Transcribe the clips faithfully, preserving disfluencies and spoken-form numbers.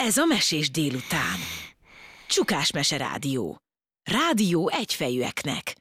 Ez a Mesés délután. Csukás Mese Rádió. Rádió egyfejűeknek.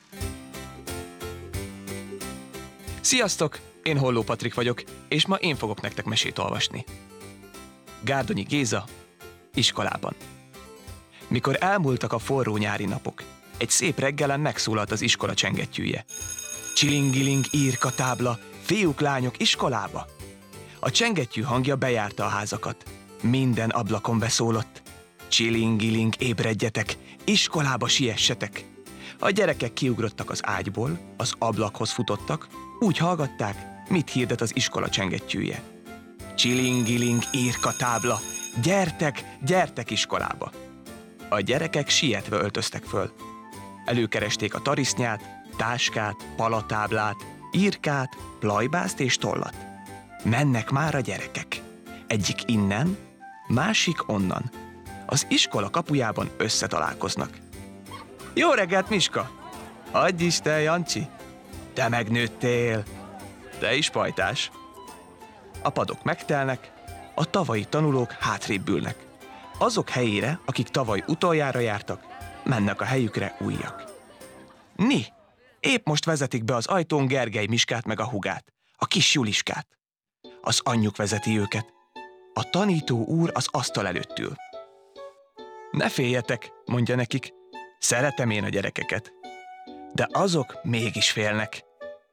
Sziasztok! Én Holló Patrik vagyok, és ma én fogok nektek mesét olvasni. Gárdonyi Géza, iskolában. Mikor elmúltak a forró nyári napok, egy szép reggelen megszólalt az iskola csengettyűje. Csilingiling írka tábla, fiúk, lányok iskolába. A csengettyű hangja bejárta a házakat. Minden ablakon beszólott. Csilingiling, ébredjetek, iskolába siessetek. A gyerekek kiugrottak az ágyból, az ablakhoz futottak, úgy hallgatták, mit hirdet az iskola csengettyűje. Csilingiling írka tábla, gyertek, gyertek iskolába. A gyerekek sietve öltöztek föl. Előkeresték a tarisznyát, táskát, palatáblát, írkát, plajbászt és tollat. Mennek már a gyerekek. Egyik innen, másik onnan. Az iskola kapujában összetalálkoznak. Jó reggelt, Miska! Adj Isten, Jancsi! Te megnőttél! Te is pajtás! A padok megtelnek, a tavalyi tanulók hátrébb ülnek. Azok helyére, akik tavaly utoljára jártak, mennek a helyükre újak. Ni! Épp most vezetik be az ajtón Gergely Miskát meg a hugát, a kis Juliskát. Az anyjuk vezeti őket. A tanító úr az asztal előtt ül. Ne féljetek, mondja nekik, szeretem én a gyerekeket. De azok mégis félnek.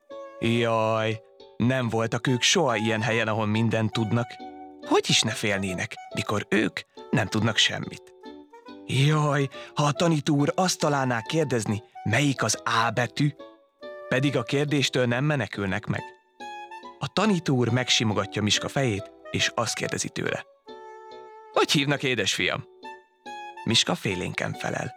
Jaj, nem voltak ők soha ilyen helyen, ahol mindent tudnak. Hogy is ne félnének, mikor ők nem tudnak semmit? Jaj, ha a tanító úr azt találná kérdezni, melyik az A betű, pedig a kérdéstől nem menekülnek meg. A tanító úr megsimogatja Miska fejét, és azt kérdezi tőle. Hogy hívnak, édesfiam? Miska félénken felel.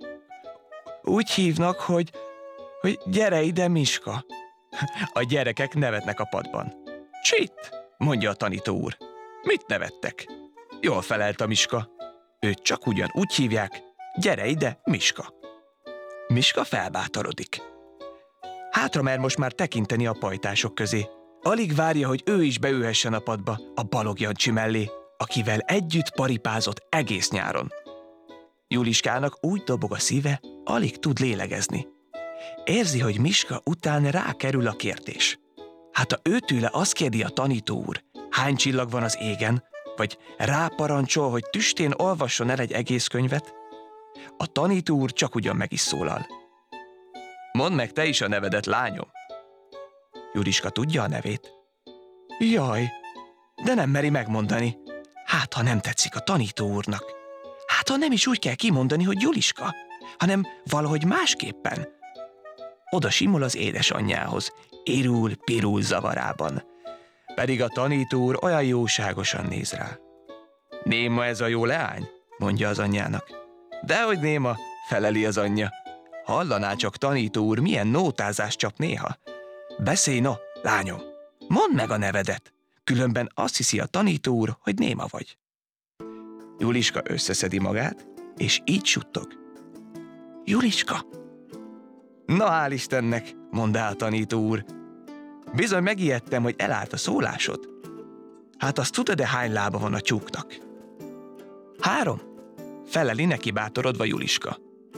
Úgy hívnak, hogy, hogy gyere ide, Miska. A gyerekek nevetnek a padban. Csit, mondja a tanító úr. Mit nevettek? Jól felelt a Miska. Őt csak ugyan úgy hívják, gyere ide, Miska. Miska felbátorodik. Hátra mer most már tekinteni a pajtások közé. Alig várja, hogy ő is beülhessen a padba, a Balog Jancsi mellé, akivel együtt paripázott egész nyáron. Juliskának úgy dobog a szíve, alig tud lélegezni. Érzi, hogy Miska után rákerül a kérdés. Hát ha őtőle azt kérdi a tanító úr, hány csillag van az égen, vagy ráparancsol, hogy tüstén olvasson el egy egész könyvet, a tanító úr csak ugyan meg is szólal. Mondd meg te is a nevedet, lányom. Juliska tudja a nevét. Jaj, de nem meri megmondani. Hát, ha nem tetszik a tanító úrnak. Hát, ha nem is úgy kell kimondani, hogy Juliska, hanem valahogy másképpen. Oda simul az édesanyjához, irul-pirul zavarában. Pedig a tanító úr olyan jóságosan néz rá. Néma ez a jó leány, mondja az anyjának. Dehogy néma, feleli az anyja. Hallaná csak, tanító úr, milyen nótázást csap néha. Beszélj, no, lányom, mondd meg a nevedet, különben azt hiszi a tanító úr, hogy néma vagy. Juliska összeszedi magát, és így suttog. Juliska! Na, hál' Istennek, mondá a tanító úr. Bizony megijedtem, hogy elállt a szólásod. Hát azt tudod-e, hány lába van a tyúknak? Három, feleli neki bátorodva Juliska.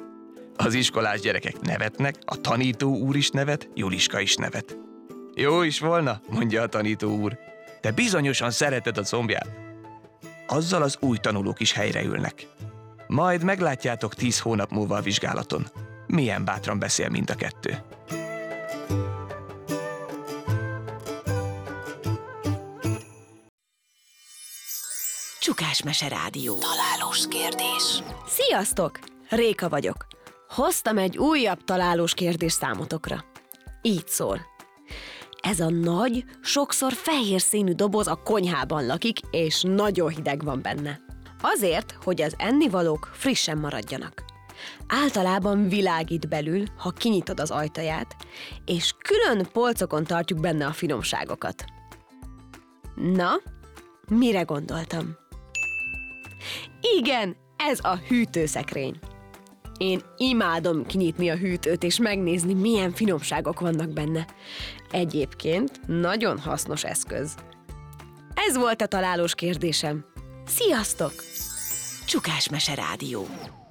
Az iskolás gyerekek nevetnek, a tanító úr is nevet, Juliska is nevet. Jó is volna, mondja a tanító úr, de bizonyosan szereted a combját. Azzal az új tanulók is helyreülnek. Majd meglátjátok tíz hónap múlva a vizsgálaton. Milyen bátran beszél mind a kettő. Csukás Mese Rádió. Találós kérdés. Sziasztok! Réka vagyok. Hoztam egy újabb találós kérdés számotokra. Így szól. Ez a nagy, sokszor fehér színű doboz a konyhában lakik, és nagyon hideg van benne. Azért, hogy az ennivalók frissen maradjanak. Általában világít belül, ha kinyitod az ajtaját, és külön polcokon tartjuk benne a finomságokat. Na, mire gondoltam? Igen, ez a hűtőszekrény. Én imádom kinyitni a hűtőt és megnézni, milyen finomságok vannak benne. Egyébként nagyon hasznos eszköz. Ez volt a találós kérdésem. Sziasztok! Csukás Mese Rádió.